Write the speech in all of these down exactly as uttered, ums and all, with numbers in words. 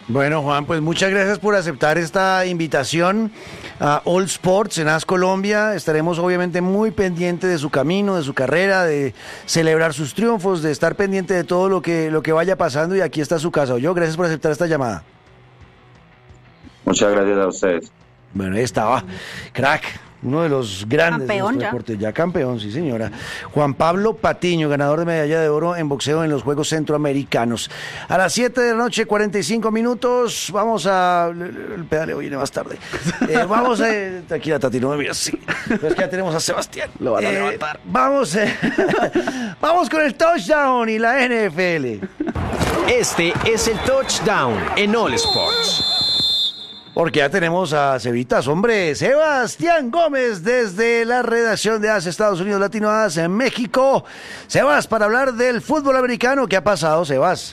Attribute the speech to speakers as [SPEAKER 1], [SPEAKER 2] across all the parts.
[SPEAKER 1] Bueno, Juan, pues muchas gracias por aceptar esta invitación a All Sports en A S Colombia. Estaremos obviamente muy pendientes de su camino, de su carrera, de celebrar sus triunfos, de estar pendiente de todo lo que, lo que vaya pasando, y aquí está su casa. Yo, gracias por aceptar esta llamada.
[SPEAKER 2] Muchas gracias a ustedes.
[SPEAKER 1] Bueno, ahí estaba, crack. Uno de los grandes
[SPEAKER 3] campeón
[SPEAKER 1] de
[SPEAKER 3] ya.
[SPEAKER 1] deporte, ya campeón, sí señora. Juan Pablo Patiño, ganador de medalla de oro en boxeo en los Juegos Centroamericanos. A las siete de la noche, cuarenta y cinco minutos, vamos a... El pedaleo viene más tarde. Eh, vamos a... Tranquila, Tati, no me mires así. Pero es que ya tenemos a Sebastián.
[SPEAKER 4] Lo van a
[SPEAKER 1] Eh,
[SPEAKER 4] levantar.
[SPEAKER 1] Vamos, eh, vamos con el touchdown y la N F L.
[SPEAKER 5] Este es el touchdown en All Sports.
[SPEAKER 1] Porque ya tenemos a Cevitas, hombre, Sebastián Gómez desde la redacción de A S Estados Unidos Latino A S en México. Sebas, para hablar del fútbol americano, ¿qué ha pasado, Sebas?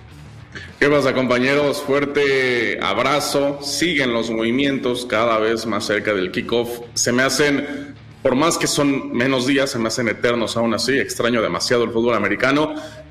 [SPEAKER 6] ¿Qué pasa, compañeros? Fuerte abrazo. Siguen los movimientos cada vez más cerca del kickoff. Se me hacen, por más que son menos días, se me hacen eternos aún así. Extraño demasiado el fútbol americano.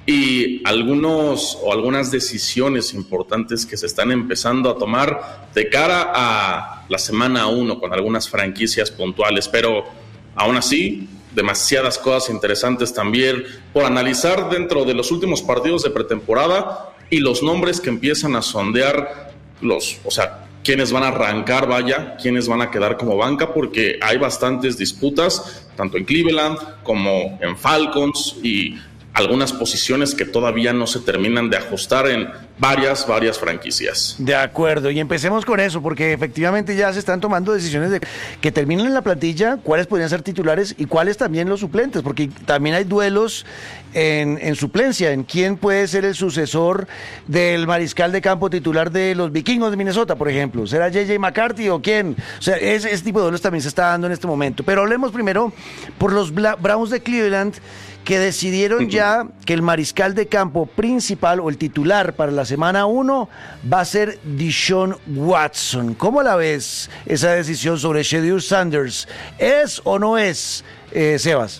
[SPEAKER 6] Y algunos o algunas decisiones importantes que se están empezando a tomar de cara a la semana uno con algunas franquicias puntuales, pero aún así demasiadas cosas interesantes también por analizar dentro de los últimos partidos de pretemporada y los nombres que empiezan a sondear los, o sea, quiénes van a arrancar, vaya, quiénes van a quedar como banca, porque hay bastantes disputas, tanto en Cleveland como en Falcons, y algunas posiciones que todavía no se terminan de ajustar en varias, varias franquicias.
[SPEAKER 1] De acuerdo, y empecemos con eso, porque efectivamente ya se están tomando decisiones de que terminen en la plantilla, cuáles podrían ser titulares y cuáles también los suplentes, porque también hay duelos en, en suplencia, en quién puede ser el sucesor del mariscal de campo titular de los Vikingos de Minnesota, por ejemplo. ¿Será J J McCarthy o quién? O sea, ese, ese tipo de duelos también se está dando en este momento. Pero hablemos primero por los Bla- Browns de Cleveland, que decidieron ya que el mariscal de campo principal o el titular para la semana uno va a ser Deshaun Watson. ¿Cómo la ves esa decisión sobre Shedeur Sanders? ¿Es o no es, eh, Sebas?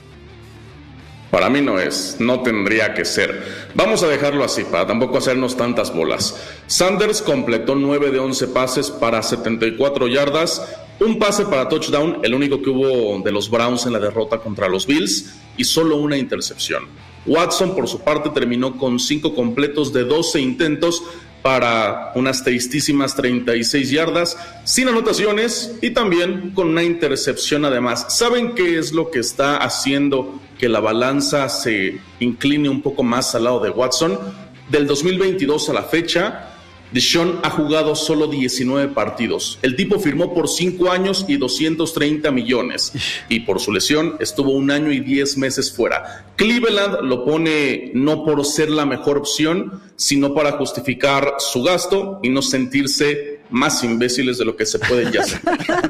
[SPEAKER 6] Para mí no es, no tendría que ser. Vamos a dejarlo así, para tampoco hacernos tantas bolas. Sanders completó nueve de once pases para setenta y cuatro yardas, un pase para touchdown, el único que hubo de los Browns en la derrota contra los Bills, y solo una intercepción. Watson, por su parte, terminó con cinco completos de doce intentos para unas tristísimas treinta y seis yardas, sin anotaciones y también con una intercepción además. ¿Saben qué es lo que está haciendo que la balanza se incline un poco más al lado de Watson? Del dos mil veintidós a la fecha, Deshaun ha jugado solo diecinueve partidos. El tipo firmó por cinco años y doscientos treinta millones. Y por su lesión estuvo un año y diez meses fuera. Cleveland lo pone no por ser la mejor opción, sino para justificar su gasto y no sentirse más imbéciles de lo que se pueden ya sentir.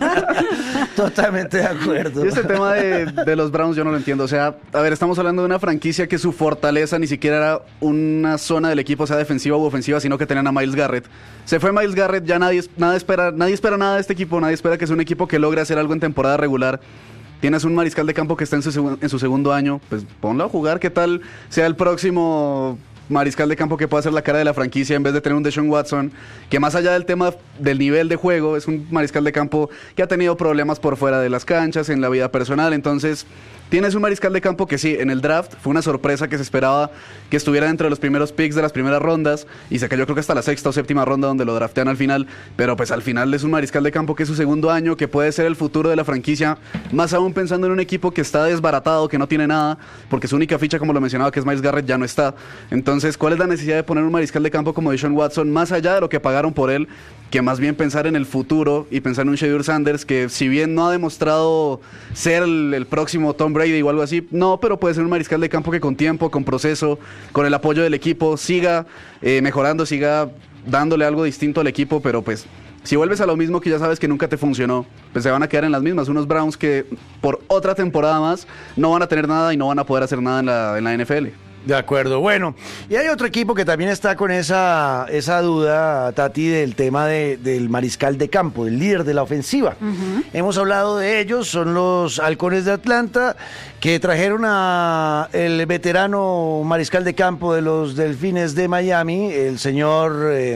[SPEAKER 1] Totalmente de acuerdo.
[SPEAKER 4] Y este tema de, de los Browns yo no lo entiendo. O sea, a ver, estamos hablando de una franquicia que su fortaleza ni siquiera era una zona del equipo, sea defensiva u ofensiva, sino que tenían a Myles Garrett. Se fue Myles Garrett, ya nadie, nada espera, nadie espera nada de este equipo, nadie espera que sea un equipo que logre hacer algo en temporada regular. Tienes un mariscal de campo que está en su, segu- en su segundo año, pues ponlo a jugar, ¿qué tal sea el próximo mariscal de campo que pueda ser la cara de la franquicia en vez de tener un Deshaun Watson, que más allá del tema del nivel de juego, es un mariscal de campo que ha tenido problemas por fuera de las canchas, en la vida personal? Entonces tienes un mariscal de campo que sí, en el draft fue una sorpresa, que se esperaba que estuviera dentro de los primeros picks de las primeras rondas y se cayó creo que hasta la sexta o séptima ronda donde lo draftean al final, pero pues al final es un mariscal de campo que es su segundo año, que puede ser el futuro de la franquicia, más aún pensando en un equipo que está desbaratado, que no tiene nada, porque su única ficha, como lo mencionaba, que es Myles Garrett, ya no está. Entonces, ¿cuál es la necesidad de poner un mariscal de campo como Deshaun Watson, más allá de lo que pagaron por él, que más bien pensar en el futuro y pensar en un Shedeur Sanders que, si bien no ha demostrado ser el, el próximo Tom Brady o algo así, no, pero puede ser un mariscal de campo que con tiempo, con proceso, con el apoyo del equipo, siga eh, mejorando, siga dándole algo distinto al equipo, pero pues si vuelves a lo mismo que ya sabes que nunca te funcionó, pues se van a quedar en las mismas, unos Browns que por otra temporada más no van a tener nada y no van a poder hacer nada en la, en la N F L.
[SPEAKER 1] De acuerdo, bueno, y hay otro equipo que también está con esa, esa duda, Tati, del tema de, del mariscal de campo, del líder de la ofensiva. Uh-huh. Hemos hablado de ellos, son los Halcones de Atlanta, que trajeron a el veterano mariscal de campo de los Delfines de Miami, el señor eh,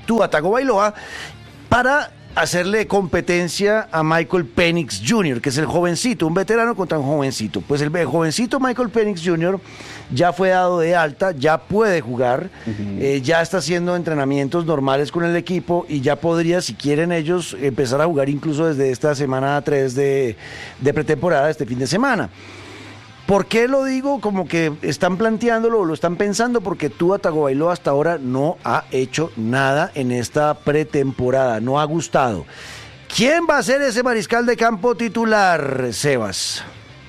[SPEAKER 1] Tua Tagovailoa para hacerle competencia a Michael Penix junior, que es el jovencito, un veterano contra un jovencito. Pues el jovencito Michael Penix junior ya fue dado de alta, ya puede jugar, uh-huh. eh, ya está haciendo entrenamientos normales con el equipo y ya podría, si quieren ellos, empezar a jugar incluso desde esta semana tres de, de pretemporada, este fin de semana. ¿Por qué lo digo? Como que están planteándolo o lo están pensando, porque Tua Tagovailoa hasta ahora no ha hecho nada en esta pretemporada, no ha gustado. ¿Quién va a ser ese mariscal de campo titular, Sebas?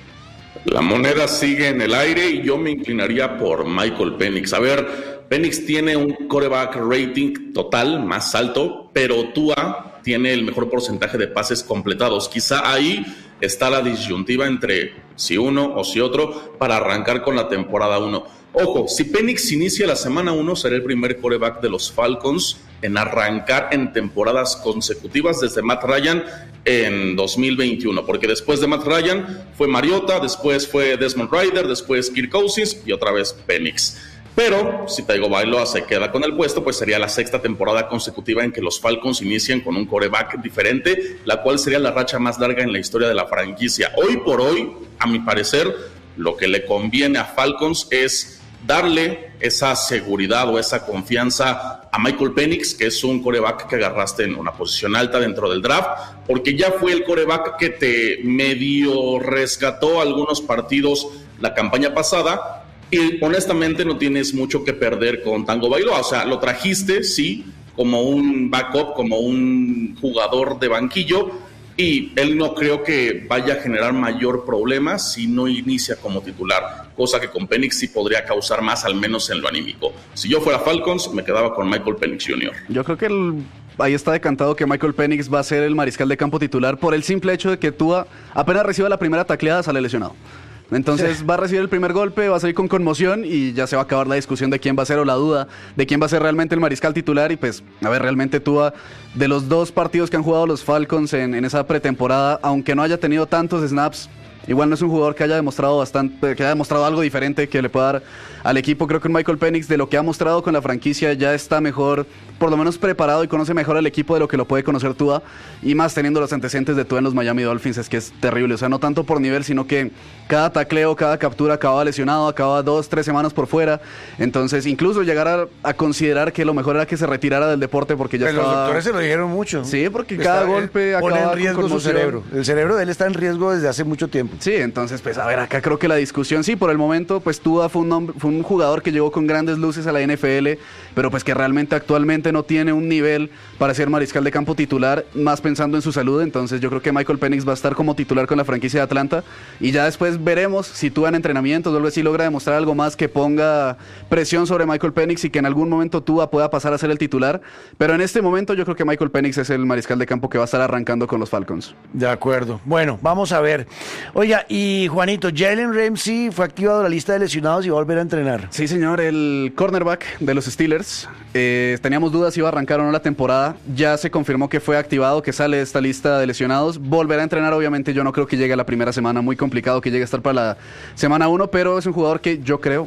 [SPEAKER 6] La moneda sigue en el aire y yo me inclinaría por Michael Penix. A ver, Penix tiene un quarterback rating total más alto, pero Tua tiene el mejor porcentaje de pases completados. Quizá ahí está la disyuntiva entre si uno o si otro para arrancar con la temporada uno. Ojo, si Penix inicia la semana uno, será el primer quarterback de los Falcons en arrancar en temporadas consecutivas desde Matt Ryan en dos mil veintiuno, porque después de Matt Ryan fue Mariota, después fue Desmond Ridder, después Kirk Cousins y otra vez Penix. Pero si Tagovailoa se queda con el puesto, pues sería la sexta temporada consecutiva en que los Falcons inician con un quarterback diferente, la cual sería la racha más larga en la historia de la franquicia. Hoy por hoy, a mi parecer, lo que le conviene a Falcons es darle esa seguridad o esa confianza a Michael Penix, que es un quarterback que agarraste en una posición alta dentro del draft, porque ya fue el quarterback que te medio rescató algunos partidos la campaña pasada. Y honestamente no tienes mucho que perder con Tagovailoa. O sea, lo trajiste, sí, como un backup, como un jugador de banquillo, y él no creo que vaya a generar mayor problema si no inicia como titular, cosa que con Penix sí podría causar más, al menos en lo anímico. Si yo fuera Falcons, me quedaba con Michael Penix junior
[SPEAKER 4] Yo creo que el... ahí está decantado que Michael Penix va a ser el mariscal de campo titular por el simple hecho de que Tua apenas reciba la primera tacleada sale lesionado. Entonces sí. va a recibir el primer golpe, va a salir con conmoción y ya se va a acabar la discusión de quién va a ser o la duda de quién va a ser realmente el mariscal titular. Y pues, a ver, realmente Tua, de los dos partidos que han jugado los Falcons en, en esa pretemporada, aunque no haya tenido tantos snaps, igual no es un jugador que haya demostrado bastante, que haya demostrado algo diferente que le pueda dar al equipo. Creo que Michael Penix, de lo que ha mostrado con la franquicia, ya está mejor, por lo menos preparado y conoce mejor al equipo de lo que lo puede conocer Tua, y más teniendo los antecedentes de Tua en los Miami Dolphins, es que es terrible. O sea, no tanto por nivel, sino que cada tacleo, cada captura acababa lesionado, acababa dos, tres semanas por fuera. Entonces, incluso llegar a, a considerar que lo mejor era que se retirara del deporte porque ya
[SPEAKER 1] Pero
[SPEAKER 4] estaba...
[SPEAKER 1] los doctores se lo dijeron mucho.
[SPEAKER 4] Sí, porque
[SPEAKER 1] está,
[SPEAKER 4] cada golpe
[SPEAKER 1] pone
[SPEAKER 4] acaba
[SPEAKER 1] en riesgo su cerebro. El cerebro de él está en riesgo desde hace mucho tiempo.
[SPEAKER 4] Sí, entonces, pues a ver, acá creo que la discusión, sí, por el momento, pues Tua fue un, hombre, fue un jugador que llegó con grandes luces a la N F L, pero pues que realmente actualmente no tiene un nivel para ser mariscal de campo titular, más pensando en su salud. Entonces yo creo que Michael Penix va a estar como titular con la franquicia de Atlanta, y ya después veremos si Tua en entrenamientos vuelve si logra demostrar algo más que ponga presión sobre Michael Penix y que en algún momento Tua pueda pasar a ser el titular. Pero en este momento yo creo que Michael Penix es el mariscal de campo que va a estar arrancando con los Falcons.
[SPEAKER 1] De acuerdo. Bueno, vamos a ver. Oiga, y Juanito, Jalen Ramsey fue activado de la lista de lesionados y va a volver a entrenar.
[SPEAKER 4] Sí, señor, el cornerback de los Steelers. Eh, teníamos dudas si iba a arrancar o no la temporada. Ya se confirmó que fue activado, que sale de esta lista de lesionados. Volverá a entrenar, obviamente yo no creo que llegue a la primera semana, muy complicado que llegue a estar para la semana uno, pero es un jugador que yo creo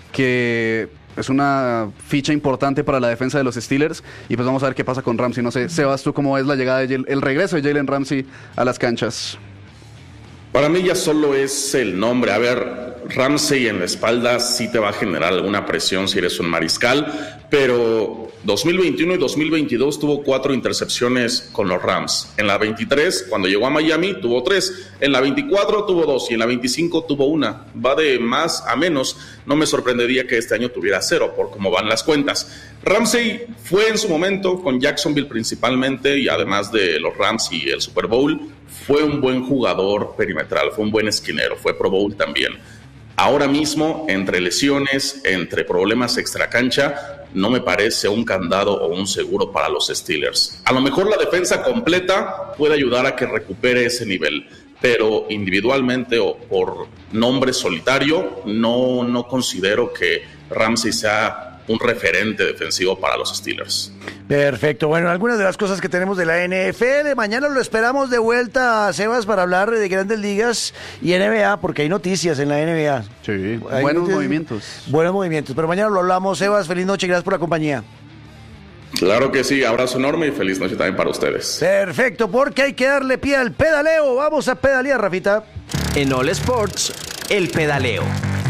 [SPEAKER 4] que es una ficha importante para la defensa de los Steelers. Y pues vamos a ver qué pasa con Ramsey. No sé, Sebas, ¿tú cómo es la llegada, de, el regreso de Jalen Ramsey a las canchas?
[SPEAKER 6] Para mí ya solo es el nombre. A ver, Ramsey en la espalda sí te va a generar alguna presión si eres un mariscal, pero dos mil veintiuno y dos mil veintidós tuvo cuatro intercepciones con los Rams. En la veintitrés, cuando llegó a Miami, tuvo tres. En la veinticuatro tuvo dos y en la veinticinco tuvo una. Va de más a menos. No me sorprendería que este año tuviera cero por cómo van las cuentas. Ramsey fue en su momento con Jacksonville principalmente, y además de los Rams y el Super Bowl, fue un buen jugador perimetral, fue un buen esquinero, fue Pro Bowl también. Ahora mismo, entre lesiones, entre problemas extracancha, no me parece un candado o un seguro para los Steelers. A lo mejor la defensa completa puede ayudar a que recupere ese nivel, pero individualmente o por nombre solitario, no, no considero que Ramsey sea un referente defensivo para los Steelers.
[SPEAKER 1] Perfecto. Bueno, algunas de las cosas que tenemos de la N F L. Mañana lo esperamos de vuelta a Sebas para hablar de Grandes Ligas y N B A, porque hay noticias en la N B A.
[SPEAKER 4] Sí,
[SPEAKER 1] hay
[SPEAKER 4] buenos
[SPEAKER 1] noticias,
[SPEAKER 4] movimientos.
[SPEAKER 1] Buenos movimientos. Pero mañana lo hablamos. Sebas, feliz noche, gracias por la compañía.
[SPEAKER 6] Claro que sí, abrazo enorme y feliz noche también para ustedes.
[SPEAKER 1] Perfecto, porque hay que darle pie al pedaleo. Vamos a pedalear, Rafita.
[SPEAKER 5] En All Sports, el pedaleo.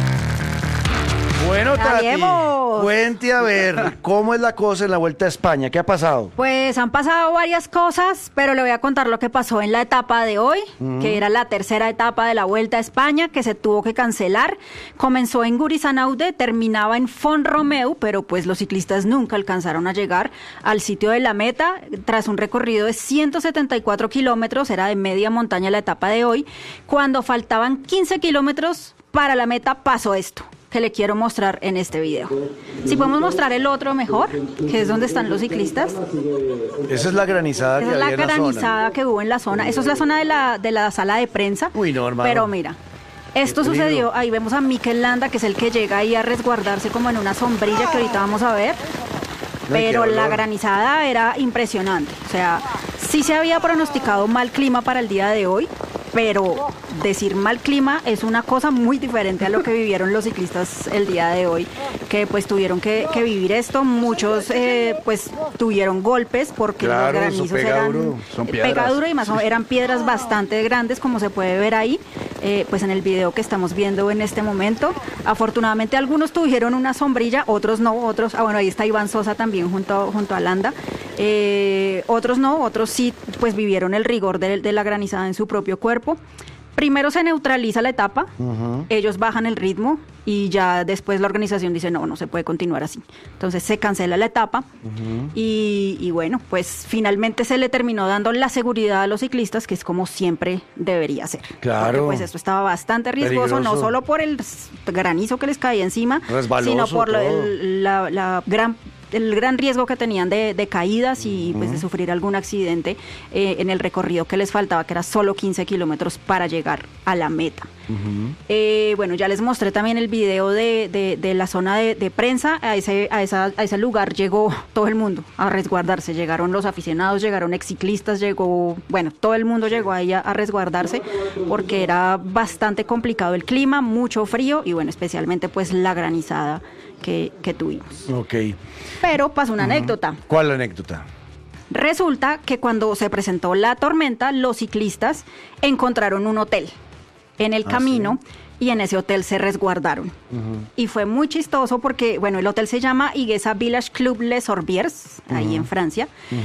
[SPEAKER 1] Bueno, Tati,
[SPEAKER 2] Pedaleemos.
[SPEAKER 1] cuente a ver, ¿cómo es la cosa en la Vuelta a España? ¿Qué ha pasado?
[SPEAKER 2] Pues han pasado varias cosas, pero le voy a contar lo que pasó en la etapa de hoy,
[SPEAKER 1] Mm.
[SPEAKER 2] que era la tercera etapa de la Vuelta a España, que se tuvo que cancelar. Comenzó en Gurizanaude, terminaba en Font-Romeu, pero pues los ciclistas nunca alcanzaron a llegar al sitio de la meta. Tras un recorrido de ciento setenta y cuatro kilómetros, era de media montaña la etapa de hoy. Cuando faltaban quince kilómetros para la meta, pasó esto que le quiero mostrar en este video. Si podemos mostrar el otro mejor, que es donde están los ciclistas.
[SPEAKER 1] Esa es la granizada
[SPEAKER 2] Esa
[SPEAKER 1] que
[SPEAKER 2] es la
[SPEAKER 1] había en la
[SPEAKER 2] granizada
[SPEAKER 1] zona.
[SPEAKER 2] que hubo en la zona. Eso es la zona de la, de la sala de prensa.
[SPEAKER 1] Uy, no, hermano.
[SPEAKER 2] Pero mira, esto
[SPEAKER 1] Qué peligro.
[SPEAKER 2] sucedió. Ahí vemos a Mikel Landa, que es el que llega ahí a resguardarse como en una sombrilla que ahorita vamos a ver. Pero
[SPEAKER 1] qué
[SPEAKER 2] la
[SPEAKER 1] dolor.
[SPEAKER 2] granizada era impresionante. O sea, sí se había pronosticado mal clima para el día de hoy, pero decir mal clima es una cosa muy diferente a lo que vivieron los ciclistas el día de hoy, que pues tuvieron que, que vivir esto. Muchos eh, pues tuvieron golpes porque
[SPEAKER 1] Claro,
[SPEAKER 2] los
[SPEAKER 1] eso
[SPEAKER 2] granizos
[SPEAKER 1] pega
[SPEAKER 2] eran
[SPEAKER 1] duro.
[SPEAKER 4] Son
[SPEAKER 2] pega
[SPEAKER 4] piedras.
[SPEAKER 2] duro y más o- eran piedras bastante grandes, como se puede ver ahí, eh, pues en el video que estamos viendo en este momento. Afortunadamente algunos tuvieron una sombrilla, otros no, otros, ah bueno, ahí está Iván Sosa también junto, junto a Landa. Eh, otros no, otros sí, pues vivieron el rigor de, de la granizada en su propio cuerpo. Primero se neutraliza la etapa, ellos bajan el ritmo y ya después la organización dice no, no se puede continuar así. Entonces se cancela la etapa y, y bueno, pues finalmente se le terminó dando la seguridad a los ciclistas, que es como siempre debería ser.
[SPEAKER 1] Claro.
[SPEAKER 2] Porque pues esto estaba bastante riesgoso, no
[SPEAKER 1] Peligroso.
[SPEAKER 2] solo por el s- granizo que les caía encima,
[SPEAKER 1] Resbaloso
[SPEAKER 2] sino por lo-
[SPEAKER 1] todo.
[SPEAKER 2] el, la, la gran el gran riesgo que tenían de, de caídas y pues de sufrir algún accidente eh, en el recorrido que les faltaba, que era solo quince kilómetros para llegar a la meta. Eh, bueno, ya les mostré también el video de, de- de la zona de, de prensa. A ese, a, esa- a ese lugar llegó todo el mundo a resguardarse. Llegaron los aficionados, llegaron exciclistas, llegó, bueno, todo el mundo llegó ahí a, a resguardarse porque era bastante complicado el clima, mucho frío y bueno, especialmente pues la granizada que, que tuvimos.
[SPEAKER 1] Ok.
[SPEAKER 2] Pero pasó una anécdota.
[SPEAKER 1] ¿Cuál es la anécdota?
[SPEAKER 2] Resulta que cuando se presentó la tormenta, los ciclistas encontraron un hotel en el camino y en ese hotel se resguardaron. Y fue muy chistoso porque, bueno, el hotel se llama Iguesa Village Club Les Sorbiers, ahí en Francia.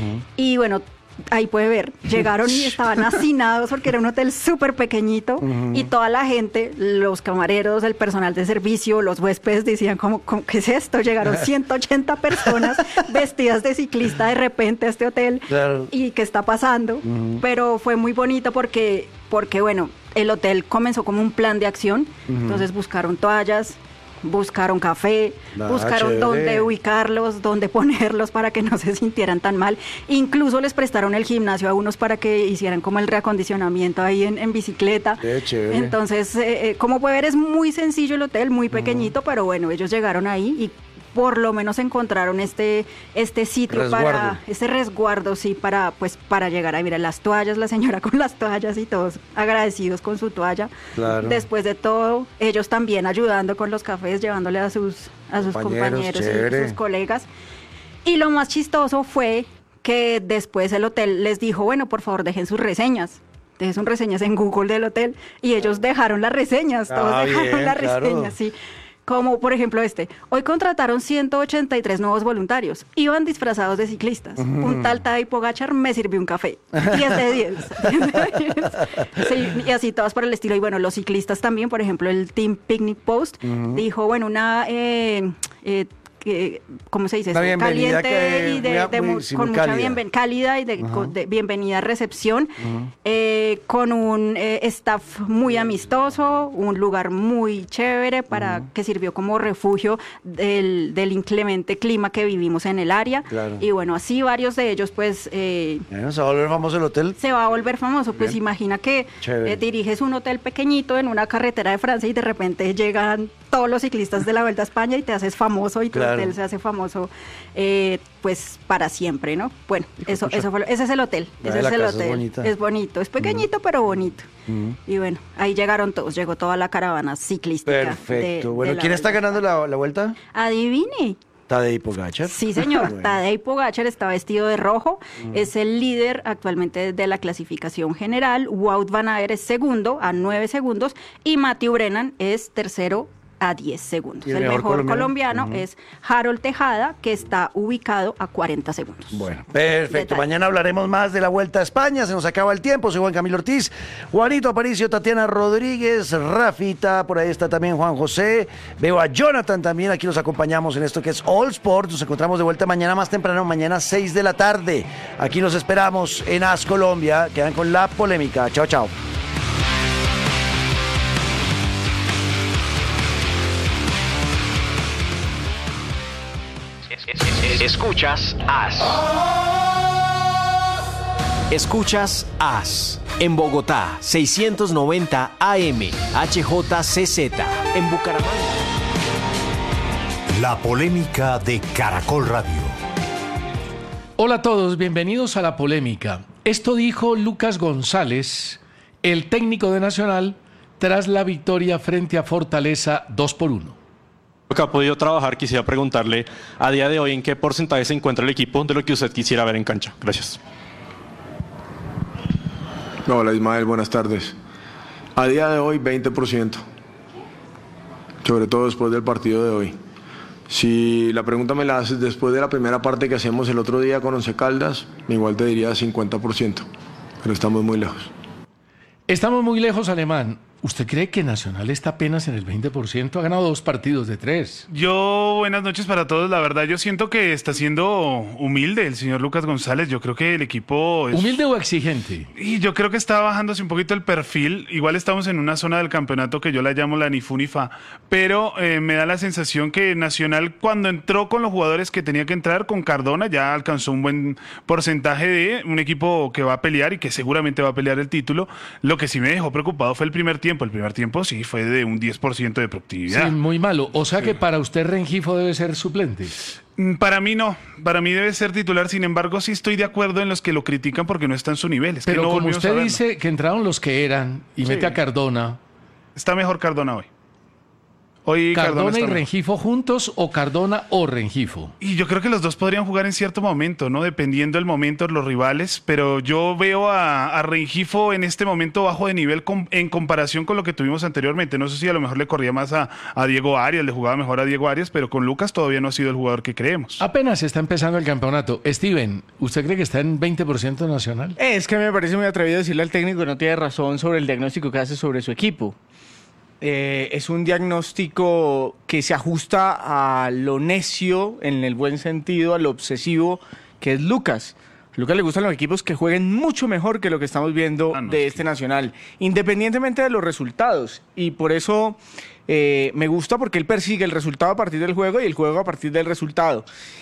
[SPEAKER 2] Y bueno, ahí puede ver, llegaron y estaban hacinados porque era un hotel súper pequeñito y toda la gente, los camareros, el personal de servicio, los huéspedes decían, ¿cómo, cómo, qué es esto? Llegaron ciento ochenta personas vestidas de ciclista de repente a este hotel.
[SPEAKER 1] Claro.
[SPEAKER 2] ¿Y qué está pasando? Pero fue muy bonito porque, porque, bueno, el hotel comenzó como un plan de acción, entonces buscaron toallas, buscaron café,
[SPEAKER 1] Ah,
[SPEAKER 2] buscaron
[SPEAKER 1] chévere.
[SPEAKER 2] dónde ubicarlos, dónde ponerlos para que no se sintieran tan mal. Incluso les prestaron el gimnasio a unos para que hicieran como el reacondicionamiento ahí en, en bicicleta.
[SPEAKER 1] Qué chévere.
[SPEAKER 2] Entonces, eh, eh, como puede ver, es muy sencillo el hotel, muy pequeñito, pero bueno, ellos llegaron ahí y por lo menos encontraron este este sitio
[SPEAKER 1] Resguardo.
[SPEAKER 2] para este resguardo, sí, para pues para llegar a mirar las toallas, la señora con las toallas y todos agradecidos con su toalla.
[SPEAKER 1] Claro.
[SPEAKER 2] Después de todo, ellos también ayudando con los cafés, llevándole a sus a sus
[SPEAKER 1] Compañeros,
[SPEAKER 2] compañeros, y
[SPEAKER 1] chévere.
[SPEAKER 2] sus colegas. Y lo más chistoso fue que después el hotel les dijo, bueno, por favor, dejen sus reseñas. Dejen sus reseñas en Google del hotel. Y ellos dejaron las reseñas, todos
[SPEAKER 1] Ah,
[SPEAKER 2] dejaron
[SPEAKER 1] bien,
[SPEAKER 2] las
[SPEAKER 1] claro.
[SPEAKER 2] reseñas, sí. Como por ejemplo este, hoy contrataron ciento ochenta y tres nuevos voluntarios, iban disfrazados de ciclistas. Un tal Tadej Pogačar me sirvió un café. diez de diez. diez de diez. Sí, y así todas por el estilo. Y bueno, los ciclistas también, por ejemplo, el Team Picnic Post dijo, bueno, una... Eh, eh, que, ¿cómo se dice
[SPEAKER 1] Una
[SPEAKER 2] eso?
[SPEAKER 1] bienvenida
[SPEAKER 2] Caliente
[SPEAKER 1] que-
[SPEAKER 2] y de,
[SPEAKER 1] muy-
[SPEAKER 2] de
[SPEAKER 1] muy-
[SPEAKER 2] mu-
[SPEAKER 1] sí,
[SPEAKER 2] con
[SPEAKER 1] muy
[SPEAKER 2] mucha
[SPEAKER 1] cálida.
[SPEAKER 2] bienven- cálida y de, con- de bienvenida recepción, eh, con un eh, staff muy amistoso, un lugar muy chévere para que sirvió como refugio del, del inclemente clima que vivimos en el área.
[SPEAKER 1] Claro.
[SPEAKER 2] Y bueno, así varios de ellos pues eh,
[SPEAKER 1] Bueno, ¿se va a volver famoso el hotel?
[SPEAKER 2] se va a volver famoso. Pues imagina que
[SPEAKER 1] Chévere.
[SPEAKER 2] eh, diriges un hotel pequeñito en una carretera de Francia y de repente llegan todos los ciclistas de la Vuelta a España y te haces famoso y tu
[SPEAKER 1] Claro.
[SPEAKER 2] hotel se hace famoso eh, pues para siempre, ¿no? Bueno, eso, eso fue lo- ese es el hotel.
[SPEAKER 1] La
[SPEAKER 2] Ese
[SPEAKER 1] de la
[SPEAKER 2] es el
[SPEAKER 1] casa es
[SPEAKER 2] hotel.
[SPEAKER 1] bonita.
[SPEAKER 2] Es bonito, es pequeñito pero bonito. Y bueno, ahí llegaron todos, llegó toda la caravana ciclística. de-
[SPEAKER 1] Perfecto.
[SPEAKER 2] de
[SPEAKER 1] Bueno,
[SPEAKER 2] la
[SPEAKER 1] ¿quién está
[SPEAKER 2] Vuelta a
[SPEAKER 1] ganando la, la vuelta?
[SPEAKER 2] España. Adivine.
[SPEAKER 1] Tadej Pogačar.
[SPEAKER 2] Sí, señor.
[SPEAKER 1] Bueno.
[SPEAKER 2] Tadej Pogačar está vestido de rojo. Mm. Es el líder actualmente de la clasificación general. Wout van Aert es segundo a nueve segundos. Y Matthew Brennan es tercero a diez segundos. El, el mejor, mejor colombiano, colombiano uh-huh. es Harold Tejada, que está ubicado a cuarenta segundos.
[SPEAKER 1] Bueno, perfecto. Detalle. Mañana hablaremos más de la Vuelta a España. Se nos acaba el tiempo. Soy Juan Camilo Ortiz, Juanito Aparicio, Tatiana Rodríguez, Rafita, por ahí está también Juan José. Veo a Jonathan también. Aquí los acompañamos en esto que es All Sports. Nos encontramos de vuelta mañana más temprano, mañana seis de la tarde. Aquí los esperamos en AS Colombia. Quedan con la polémica. Chao, chao.
[SPEAKER 5] Escuchas AS. Escuchas AS. En Bogotá, seiscientos noventa A M, H J C Z. En Bucaramanga.
[SPEAKER 3] La polémica de Caracol Radio.
[SPEAKER 7] Hola a todos, bienvenidos a La Polémica. Esto dijo Lucas González, el técnico de Nacional, tras la victoria frente a Fortaleza dos por uno.
[SPEAKER 8] Lo que ha podido trabajar, quisiera preguntarle a día de hoy en qué porcentaje se encuentra el equipo de lo que usted quisiera ver en cancha. Gracias.
[SPEAKER 9] Hola Ismael, buenas tardes. A día de hoy veinte por ciento, sobre todo después del partido de hoy. Si la pregunta me la haces después de la primera parte que hacemos el otro día con Once Caldas, igual te diría cincuenta por ciento, pero estamos muy lejos.
[SPEAKER 7] Estamos muy lejos, Alemán. ¿Usted cree que Nacional está apenas en el veinte por ciento? Ha ganado dos partidos de tres.
[SPEAKER 10] Yo, buenas noches para todos. La verdad, yo siento que está siendo humilde el señor Lucas González. Yo creo que el equipo es...
[SPEAKER 7] ¿Humilde o exigente?
[SPEAKER 10] Y yo creo que está bajándose un poquito el perfil. Igual estamos en una zona del campeonato que yo la llamo la ni fu ni fa. Pero eh, me da la sensación que Nacional, cuando entró con los jugadores que tenía que entrar, con Cardona, ya alcanzó un buen porcentaje de un equipo que va a pelear y que seguramente va a pelear el título. Lo que sí me dejó preocupado fue el primer tiempo. El primer tiempo sí fue de un diez por ciento de productividad.
[SPEAKER 7] Sí, muy malo. O sea sí. que para usted Rengifo debe ser suplente.
[SPEAKER 10] Para mí no, para mí debe ser titular. Sin embargo, sí estoy de acuerdo en los que lo critican porque no está en su nivel. Es
[SPEAKER 7] Pero
[SPEAKER 10] que no
[SPEAKER 7] como usted dice que entraron los que eran y sí. mete a Cardona.
[SPEAKER 10] Está mejor Cardona hoy. Hoy
[SPEAKER 7] ¿Cardona, Cardona y
[SPEAKER 10] mejor.
[SPEAKER 7] Rengifo juntos o Cardona o Rengifo?
[SPEAKER 10] Y yo creo que los dos podrían jugar en cierto momento, ¿no? Dependiendo del momento de los rivales, pero yo veo a, a Rengifo en este momento bajo de nivel com, en comparación con lo que tuvimos anteriormente. No sé si a lo mejor le corría más a, a Diego Arias, le jugaba mejor a Diego Arias, pero con Lucas todavía no ha sido el jugador que creemos.
[SPEAKER 7] Apenas está empezando el campeonato. Steven, ¿usted cree que está en veinte por ciento Nacional?
[SPEAKER 11] Es que me parece muy atrevido decirle al técnico que no tiene razón sobre el diagnóstico que hace sobre su equipo. Eh, es un diagnóstico que se ajusta a lo necio, en el buen sentido, a lo obsesivo que es Lucas. A Lucas le gustan los equipos que jueguen mucho mejor que lo que estamos viendo ah, no, de este sí. Nacional, independientemente de los resultados. Y por eso eh, me gusta porque él persigue el resultado a partir del juego y el juego a partir del resultado.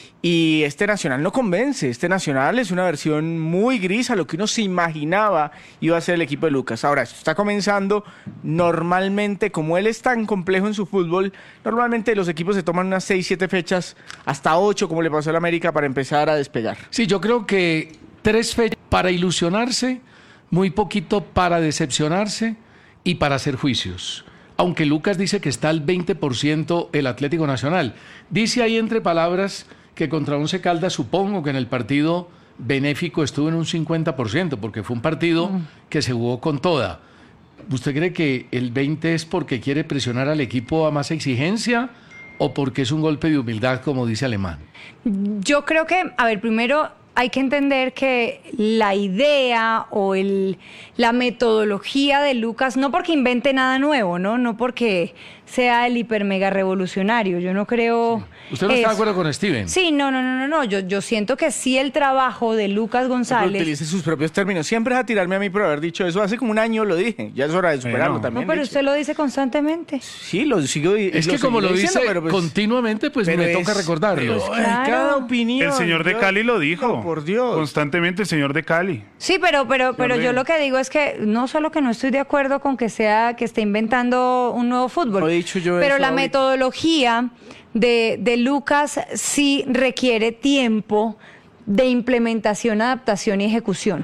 [SPEAKER 11] Y este Nacional no convence, este Nacional es una versión muy gris a lo que uno se imaginaba iba a ser el equipo de Lucas. Ahora, esto está comenzando, normalmente, como él es tan complejo en su fútbol, normalmente los equipos se toman unas seis, siete fechas, hasta ocho, como le pasó al América, para empezar a despegar.
[SPEAKER 7] Sí, yo creo que tres fechas para ilusionarse, muy poquito para decepcionarse y para hacer juicios. Aunque Lucas dice que está al veinte por ciento el Atlético Nacional. Dice ahí entre palabras que contra Once Caldas supongo que en el partido benéfico estuvo en un cincuenta por ciento, porque fue un partido mm. que se jugó con toda. ¿Usted cree que el veinte es porque quiere presionar al equipo a más exigencia o porque es un golpe de humildad, como dice Alemán?
[SPEAKER 12] Yo creo que, a ver, primero hay que entender que la idea o el, la metodología de Lucas, no porque invente nada nuevo, ¿no? No porque sea el hiper mega revolucionario, yo no creo...
[SPEAKER 7] Sí. ¿Usted no está de acuerdo con Steven?
[SPEAKER 12] Sí, no, no, no, no, no. Yo, yo siento que sí el trabajo de Lucas González...
[SPEAKER 11] Utilice sus propios términos. Siempre es a tirarme a mí por haber dicho eso. Hace como un año lo dije. Ya es hora de superarlo
[SPEAKER 12] no.
[SPEAKER 11] también.
[SPEAKER 12] No, pero usted lo dice constantemente.
[SPEAKER 11] Sí, lo sigo diciendo.
[SPEAKER 7] Es que como lo dice pues, continuamente, pues me
[SPEAKER 11] es,
[SPEAKER 7] toca recordarlo.
[SPEAKER 11] Pero claro. Cada opinión.
[SPEAKER 10] El señor de Cali lo dijo.
[SPEAKER 11] No, por Dios.
[SPEAKER 10] Constantemente el señor de Cali.
[SPEAKER 12] Sí, pero, pero, pero yo lo que digo es que no solo que no estoy de acuerdo con que sea que esté inventando un nuevo fútbol.
[SPEAKER 11] No he dicho yo
[SPEAKER 12] pero
[SPEAKER 11] eso
[SPEAKER 12] la
[SPEAKER 11] ahorita.
[SPEAKER 12] metodología de, de Lucas sí requiere tiempo de implementación, adaptación y ejecución.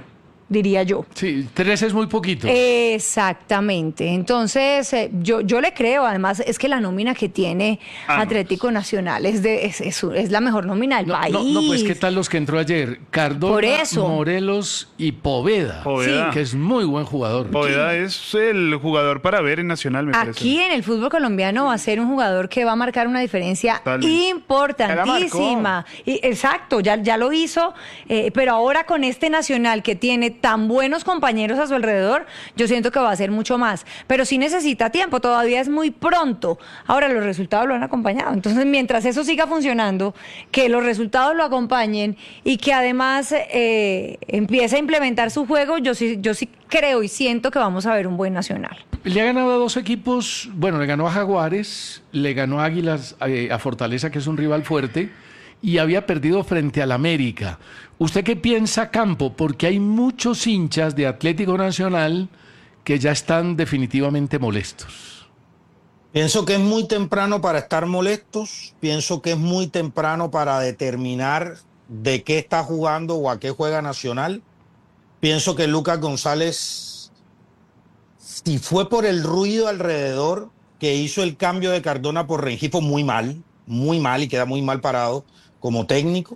[SPEAKER 12] diría yo.
[SPEAKER 7] Sí, tres es muy poquito.
[SPEAKER 12] Exactamente. Entonces, eh, yo, yo le creo, además, es que la nómina que tiene
[SPEAKER 10] Ah,
[SPEAKER 12] Atlético Nacional es, de, es, es, es la mejor nómina del
[SPEAKER 7] No,
[SPEAKER 12] país.
[SPEAKER 7] no, no, pues ¿qué tal los que entró ayer? Cardona,
[SPEAKER 12] Por eso.
[SPEAKER 7] Morelos y Poveda,
[SPEAKER 10] Poveda.
[SPEAKER 7] que es muy buen jugador.
[SPEAKER 10] Poveda es el jugador para ver en Nacional, me parece.
[SPEAKER 12] Aquí en el fútbol colombiano va a ser un jugador que va a marcar una diferencia
[SPEAKER 10] Totalmente.
[SPEAKER 12] importantísima. Y, exacto, ya, ya lo hizo, eh, pero ahora con este Nacional que tiene tan buenos compañeros a su alrededor, yo siento que va a ser mucho más. Pero sí necesita tiempo, todavía es muy pronto. Ahora los resultados lo han acompañado. Entonces, mientras eso siga funcionando, que los resultados lo acompañen y que además eh, empiece a implementar su juego, yo sí, yo sí creo y siento que vamos a ver un buen Nacional.
[SPEAKER 7] Le ha ganado a dos equipos, bueno, le ganó a Jaguares, le ganó a Águilas, eh, a Fortaleza, que es un rival fuerte, y había perdido frente al América. ¿Usted qué piensa, Campo? Porque hay muchos hinchas de Atlético Nacional que ya están definitivamente molestos.
[SPEAKER 13] Pienso que es muy temprano para estar molestos, pienso que es muy temprano para determinar de qué está jugando o a qué juega Nacional. Pienso que Lucas González, si fue por el ruido alrededor que hizo el cambio de Cardona por Rengifo, muy mal, muy mal y queda muy mal parado como técnico.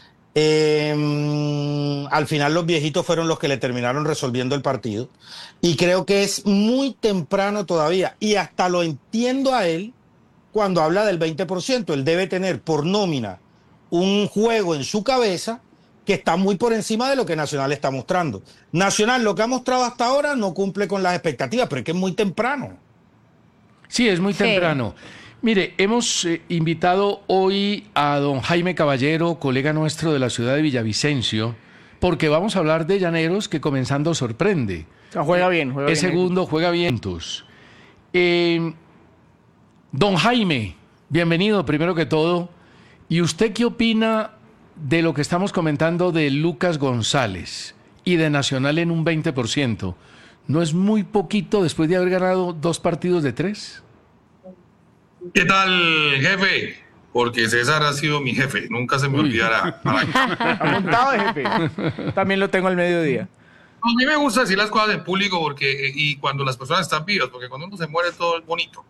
[SPEAKER 13] Eh, al final los viejitos fueron los que le terminaron resolviendo el partido y creo que es muy temprano todavía y hasta lo entiendo a él cuando habla del veinte por ciento. Él debe tener por nómina un juego en su cabeza que está muy por encima de lo que Nacional está mostrando. Nacional, lo que ha mostrado hasta ahora no cumple con las expectativas, pero es que es muy temprano.
[SPEAKER 7] Sí, es muy
[SPEAKER 12] Sí.
[SPEAKER 7] temprano. Mire, hemos eh, invitado hoy a don Jaime Caballero, colega nuestro de la ciudad de Villavicencio, porque vamos a hablar de Llaneros, que comenzando sorprende.
[SPEAKER 11] O sea, juega bien, juega
[SPEAKER 7] Es
[SPEAKER 11] bien.
[SPEAKER 7] segundo, juega vientos. Eh, don Jaime, bienvenido primero que todo. ¿Y usted qué opina de lo que estamos comentando de Lucas González y de Nacional en un veinte por ciento? ¿No es muy poquito después de haber ganado dos partidos de tres?
[SPEAKER 14] ¿Qué tal, jefe? Porque César ha sido mi jefe, nunca se me olvidará.
[SPEAKER 11] Apuntado de jefe. También lo tengo al mediodía.
[SPEAKER 14] A mí me gusta decir las cosas en público porque y cuando las personas están vivas, porque cuando uno se muere todo es bonito.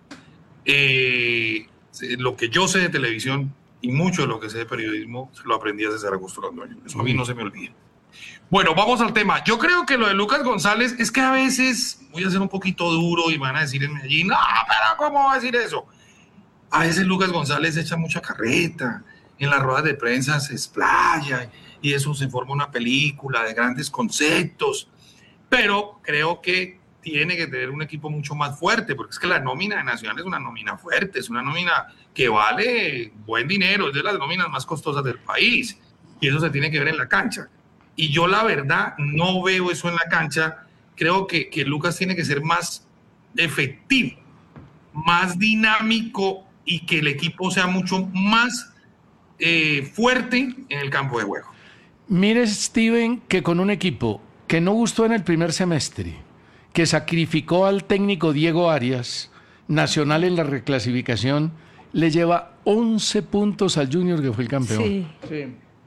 [SPEAKER 14] Eh, lo que yo sé de televisión y mucho de lo que sé de periodismo se lo aprendí a César Augusto Londoño. Eso a mí no se me olvida. Bueno, vamos al tema. Yo creo que lo de Lucas González es que a veces voy a ser un poquito duro y van a decir en Medellín, no, pero ¿cómo va a decir eso? A veces Lucas González echa mucha carreta, en las ruedas de prensa se explaya y eso se forma una película de grandes conceptos, pero creo que tiene que tener un equipo mucho más fuerte, porque es que la nómina de Nacional es una nómina fuerte, es una nómina que vale buen dinero, es de las nóminas más costosas del país y eso se tiene que ver en la cancha. Y yo la verdad no veo eso en la cancha, creo que, que Lucas tiene que ser más efectivo, más dinámico y que el equipo sea mucho más eh, fuerte en el campo de juego.
[SPEAKER 7] Mire, Steven, que con un equipo que no gustó en el primer semestre, que sacrificó al técnico Diego Arias, Nacional en la reclasificación, le lleva once puntos al Junior, que fue el campeón.
[SPEAKER 12] Sí.
[SPEAKER 11] Sí.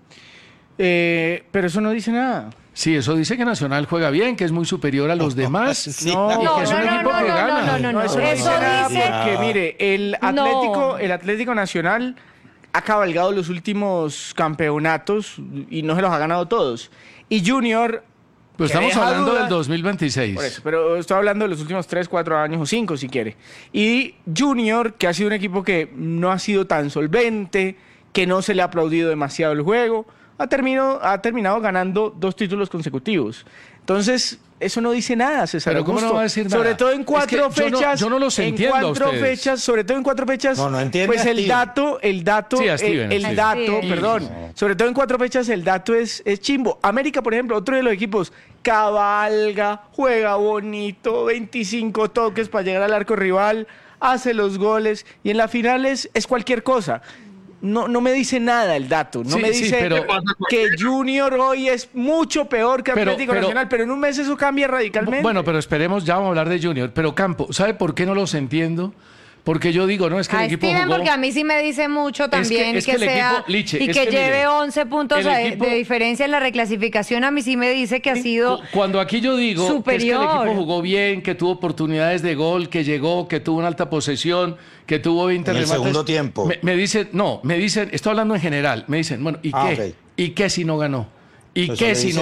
[SPEAKER 11] Eh, pero eso no dice nada.
[SPEAKER 7] Sí, eso dice que Nacional juega bien, que es muy superior a los demás.
[SPEAKER 13] Sí.
[SPEAKER 11] No,
[SPEAKER 7] y que
[SPEAKER 12] No,
[SPEAKER 7] es
[SPEAKER 12] no,
[SPEAKER 7] un
[SPEAKER 12] no,
[SPEAKER 7] equipo
[SPEAKER 12] no,
[SPEAKER 7] que
[SPEAKER 12] no,
[SPEAKER 7] gana.
[SPEAKER 12] no, no, no.
[SPEAKER 11] eso no
[SPEAKER 12] Eso
[SPEAKER 11] dice nada
[SPEAKER 12] dice-
[SPEAKER 11] porque, mire, el Atlético,
[SPEAKER 12] No.
[SPEAKER 11] el Atlético Nacional ha cabalgado los últimos campeonatos y no se los ha ganado todos. Y Junior...
[SPEAKER 7] Pues
[SPEAKER 11] que
[SPEAKER 7] estamos
[SPEAKER 11] deja
[SPEAKER 7] hablando
[SPEAKER 11] duda-
[SPEAKER 7] del dos mil veintiséis.
[SPEAKER 11] Por eso, pero estoy hablando de los últimos tres, cuatro años o cinco si quiere. Y Junior, que ha sido un equipo que no ha sido tan solvente, que no se le ha aplaudido demasiado el juego, ha terminado, ha terminado ganando dos títulos consecutivos. Entonces, eso no dice nada, César
[SPEAKER 7] Pero ¿cómo
[SPEAKER 11] Augusto.
[SPEAKER 7] no va a decir nada?
[SPEAKER 11] Sobre todo en
[SPEAKER 7] Es que
[SPEAKER 11] cuatro
[SPEAKER 7] yo no-
[SPEAKER 11] fechas.
[SPEAKER 7] yo no los entiendo a
[SPEAKER 11] En cuatro
[SPEAKER 7] ustedes.
[SPEAKER 11] fechas, sobre todo en cuatro fechas.
[SPEAKER 13] No, no entiende
[SPEAKER 11] Pues
[SPEAKER 13] a
[SPEAKER 11] el
[SPEAKER 13] Steven.
[SPEAKER 11] dato, el dato,
[SPEAKER 7] Sí, a
[SPEAKER 11] el-
[SPEAKER 7] Steven, a
[SPEAKER 11] el,
[SPEAKER 7] Steven.
[SPEAKER 11] dato,
[SPEAKER 12] Sí.
[SPEAKER 11] perdón. Sobre todo en cuatro fechas el dato es, es chimbo. América, por ejemplo, otro de los equipos, cabalga, juega bonito, veinticinco toques para llegar al arco rival, hace los goles y en las finales es cualquier cosa. No, no me dice nada el dato, no
[SPEAKER 7] Sí,
[SPEAKER 11] me
[SPEAKER 7] sí,
[SPEAKER 11] dice
[SPEAKER 7] pero-
[SPEAKER 11] que Junior hoy es mucho peor que
[SPEAKER 7] Pero-
[SPEAKER 11] Atlético
[SPEAKER 7] pero-
[SPEAKER 11] Nacional, pero en un mes eso cambia radicalmente.
[SPEAKER 7] Bueno, pero esperemos, ya vamos a hablar de Junior. Pero Campo, ¿sabe por qué no los entiendo? Porque yo digo, no, es que
[SPEAKER 12] a
[SPEAKER 7] el equipo
[SPEAKER 12] Steven,
[SPEAKER 7] jugó...
[SPEAKER 12] porque a mí sí me dice mucho también
[SPEAKER 7] es
[SPEAKER 12] que,
[SPEAKER 7] que el
[SPEAKER 12] sea
[SPEAKER 7] equipo, Liche,
[SPEAKER 12] y
[SPEAKER 7] es
[SPEAKER 12] que,
[SPEAKER 7] que
[SPEAKER 12] lleve
[SPEAKER 7] mire,
[SPEAKER 12] once puntos
[SPEAKER 7] el
[SPEAKER 12] de,
[SPEAKER 7] equipo-
[SPEAKER 12] de diferencia en la reclasificación. A mí sí me dice que ha sido
[SPEAKER 7] Cuando aquí yo digo que, es que el
[SPEAKER 12] superior.
[SPEAKER 7] equipo jugó bien, que tuvo oportunidades de gol, que llegó, que tuvo una alta posesión, que tuvo veinte
[SPEAKER 13] En el
[SPEAKER 7] remates.
[SPEAKER 13] segundo tiempo.
[SPEAKER 7] Me, me dicen, no, me dicen, estoy hablando en general, me dicen, bueno, ¿y
[SPEAKER 13] Ah,
[SPEAKER 7] qué?
[SPEAKER 13] ok.
[SPEAKER 7] ¿Y qué si no ganó? ¿Y
[SPEAKER 13] Eso
[SPEAKER 7] qué
[SPEAKER 13] le
[SPEAKER 7] si
[SPEAKER 13] dice
[SPEAKER 7] no